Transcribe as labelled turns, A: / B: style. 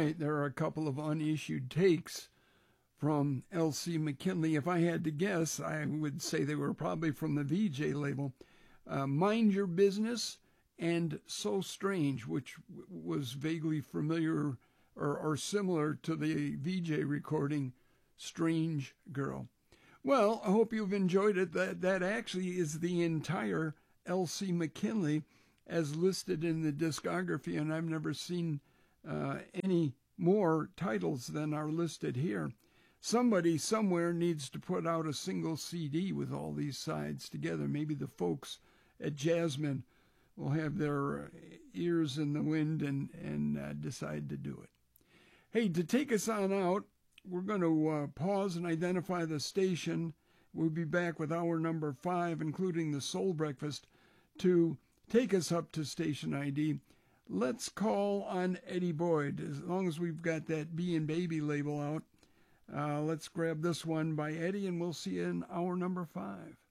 A: right, there are a couple of unissued takes from L.C. McKinley. If I had to guess, I would say they were probably from the VJ label. Mind Your Business and So Strange, which was vaguely familiar or similar to the VJ recording Strange Girl. Well, I hope you've enjoyed it. That actually is the entire L.C. McKinley as listed in the discography, and I've never seen any more titles than are listed here. Somebody somewhere needs to put out a single CD with all these sides together. Maybe the folks at Jasmine will have their ears in the wind and decide to do it. Hey, to take us on out, we're going to pause and identify the station. We'll be back with hour number 5, including the Soul Breakfast, to take us up to station ID. Let's call on Eddie Boyd. As long as we've got that Bee and Baby label out, let's grab this one by Eddie, and we'll see you in hour number 5.